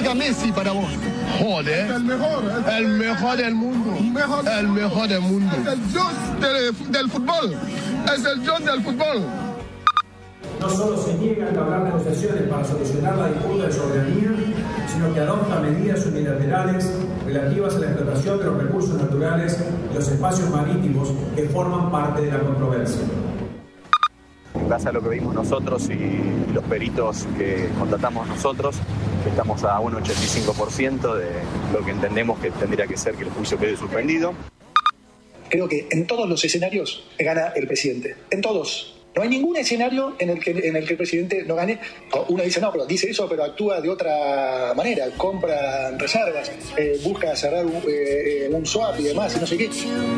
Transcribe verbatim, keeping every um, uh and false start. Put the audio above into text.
significa Messi para vos? Joder. El mejor. El mejor del mundo. Mejor el mejor del mundo. Es el dios del, del fútbol. Es el dios del fútbol. No solo se niega a entablar negociaciones para solucionar la disputa de soberanía, sino que adopta medidas unilaterales relativas a la explotación de los recursos naturales y los espacios marítimos que forman parte de la controversia. En base a lo que vimos nosotros y los peritos que contratamos nosotros, estamos a un ochenta y cinco por ciento de lo que entendemos que tendría que ser que el juicio quede suspendido. Creo que en todos los escenarios gana el presidente, en todos. No hay ningún escenario en el que en el que el presidente no gane. Uno dice, no, pero dice eso, pero actúa de otra manera, compra reservas, eh, busca cerrar un, eh, un swap y demás, y no sé qué.